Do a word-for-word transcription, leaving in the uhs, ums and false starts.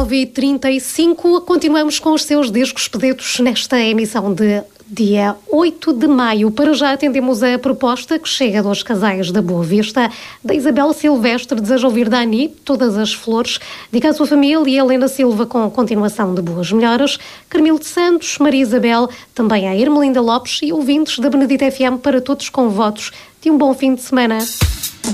nove e trinta e cinco, continuamos com os seus discos pedidos nesta emissão de dia oito de maio. Para já atendemos a proposta que chega dos casais da Boa Vista. Da Isabel Silvestre deseja ouvir da Ani Todas as Flores. Diga à sua família e a Helena Silva com continuação de boas melhoras. Carmilo de Santos, Maria Isabel, também a Irmelinda Lopes e ouvintes da Benedita F M, para todos com votos de um bom fim de semana.